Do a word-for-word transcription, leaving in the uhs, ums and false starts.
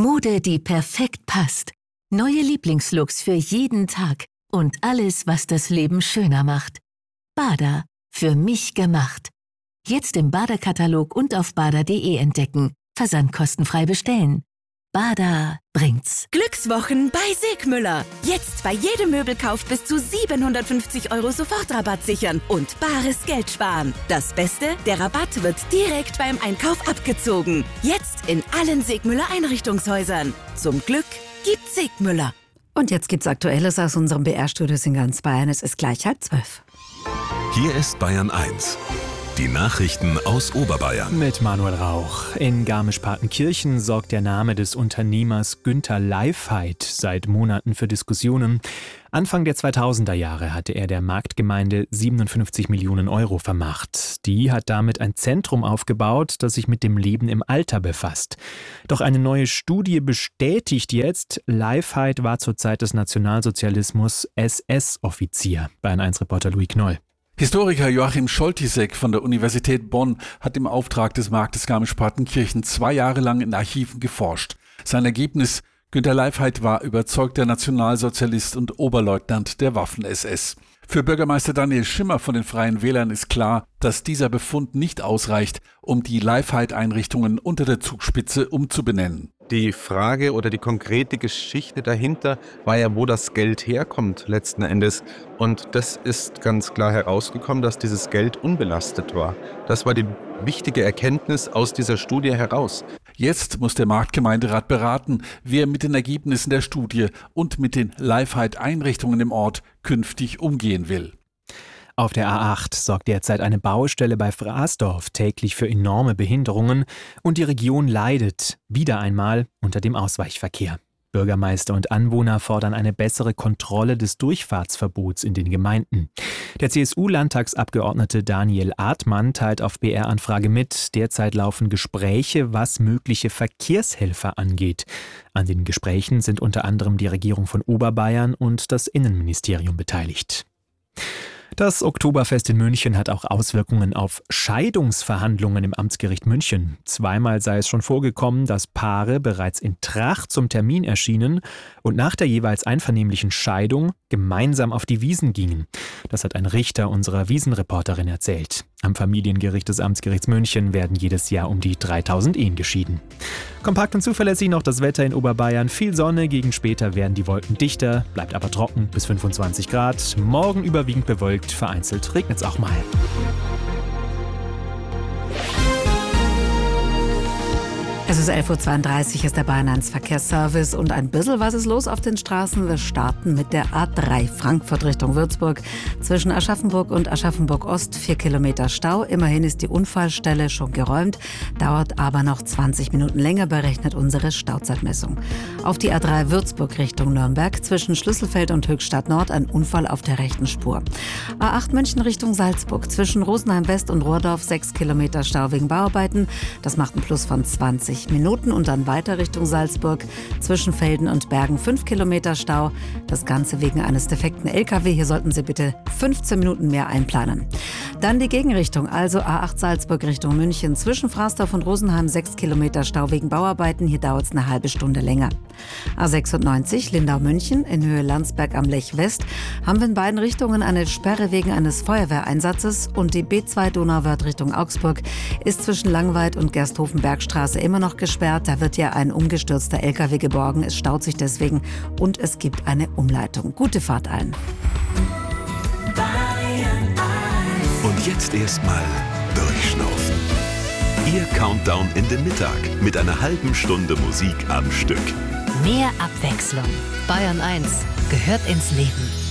Mode, die perfekt passt. Neue Lieblingslooks für jeden Tag und alles, was das Leben schöner macht. Bada, für mich gemacht. Jetzt im Bada-Katalog und auf bada punkt de entdecken. Versand kostenfrei bestellen. Bada bringt's. Glückswochen bei Segmüller. Jetzt bei jedem Möbelkauf bis zu siebenhundertfünfzig Euro Sofortrabatt sichern und bares Geld sparen. Das Beste, der Rabatt wird direkt beim Einkauf abgezogen. Jetzt in allen Segmüller Einrichtungshäusern. Zum Glück gibt's Segmüller. Und jetzt gibt's Aktuelles aus unserem B R-Studios in ganz Bayern. Es ist gleich halb zwölf. Hier ist Bayern eins. Die Nachrichten aus Oberbayern. Mit Manuel Rauch. In Garmisch-Partenkirchen sorgt der Name des Unternehmers Günther Leifheit seit Monaten für Diskussionen. Anfang der zweitausender Jahre hatte er der Marktgemeinde siebenundfünfzig Millionen Euro vermacht. Die hat damit ein Zentrum aufgebaut, das sich mit dem Leben im Alter befasst. Doch eine neue Studie bestätigt jetzt, Leifheit war zur Zeit des Nationalsozialismus S S-Offizier. Bayern eins Reporter Louis Knoll. Historiker Joachim Scholtisek von der Universität Bonn hat im Auftrag des Marktes Garmisch-Partenkirchen zwei Jahre lang in Archiven geforscht. Sein Ergebnis: Günther Leifheit war überzeugter Nationalsozialist und Oberleutnant der Waffen-S S. Für Bürgermeister Daniel Schimmer von den Freien Wählern ist klar, dass dieser Befund nicht ausreicht, um die Leifheit-Einrichtungen unter der Zugspitze umzubenennen. Die Frage oder die konkrete Geschichte dahinter war ja, wo das Geld herkommt letzten Endes. Und das ist ganz klar herausgekommen, dass dieses Geld unbelastet war. Das war die wichtige Erkenntnis aus dieser Studie heraus. Jetzt muss der Marktgemeinderat beraten, wie er mit den Ergebnissen der Studie und mit den Leifheit-Einrichtungen im Ort künftig umgehen will. Auf der A acht sorgt derzeit eine Baustelle bei Fraßdorf täglich für enorme Behinderungen und die Region leidet wieder einmal unter dem Ausweichverkehr. Bürgermeister und Anwohner fordern eine bessere Kontrolle des Durchfahrtsverbots in den Gemeinden. Der C S U-Landtagsabgeordnete Daniel Artmann teilt auf B R-Anfrage mit, derzeit laufen Gespräche, was mögliche Verkehrshelfer angeht. An den Gesprächen sind unter anderem die Regierung von Oberbayern und das Innenministerium beteiligt. Das Oktoberfest in München hat auch Auswirkungen auf Scheidungsverhandlungen im Amtsgericht München. Zweimal sei es schon vorgekommen, dass Paare bereits in Tracht zum Termin erschienen und nach der jeweils einvernehmlichen Scheidung gemeinsam auf die Wiesn gingen. Das hat ein Richter unserer Wiesenreporterin erzählt. Am Familiengericht des Amtsgerichts München werden jedes Jahr um die dreitausend Ehen geschieden. Kompakt und zuverlässig noch das Wetter in Oberbayern. Viel Sonne, gegen später werden die Wolken dichter, bleibt aber trocken bis fünfundzwanzig Grad. Morgen überwiegend bewölkt, vereinzelt regnet es auch mal. Es ist elf Uhr zweiunddreißig, ist der Bayern eins Verkehrsservice und ein bisschen was ist los auf den Straßen. Wir starten mit der A drei Frankfurt Richtung Würzburg. Zwischen Aschaffenburg und Aschaffenburg-Ost vier Kilometer Stau. Immerhin ist die Unfallstelle schon geräumt, dauert aber noch zwanzig Minuten länger, berechnet unsere Stauzeitmessung. Auf die A drei Würzburg Richtung Nürnberg. Zwischen Schlüsselfeld und Höchstadt Nord ein Unfall auf der rechten Spur. A acht München Richtung Salzburg. Zwischen Rosenheim West und Rohrdorf sechs Kilometer Stau wegen Bauarbeiten. Das macht einen Plus von zwanzig Minuten und dann weiter Richtung Salzburg. Zwischen Velden und Bergen fünf Kilometer Stau. Das Ganze wegen eines defekten L K W. Hier sollten Sie bitte fünfzehn Minuten mehr einplanen. Dann die Gegenrichtung, also A acht Salzburg Richtung München. Zwischen Fraßdorf und Rosenheim sechs Kilometer Stau wegen Bauarbeiten. Hier dauert es eine halbe Stunde länger. A sechsundneunzig Lindau-München in Höhe Landsberg am Lech West haben wir in beiden Richtungen eine Sperre wegen eines Feuerwehreinsatzes und die B zwei Donauwörth Richtung Augsburg ist zwischen Langweid und Gersthofen-Bergstraße immer noch gesperrt. Da wird ja ein umgestürzter L K W geborgen. Es staut sich deswegen und es gibt eine Umleitung. Gute Fahrt allen. Und jetzt erstmal durchschnaufen. Ihr Countdown in den Mittag mit einer halben Stunde Musik am Stück. Mehr Abwechslung. Bayern eins gehört ins Leben.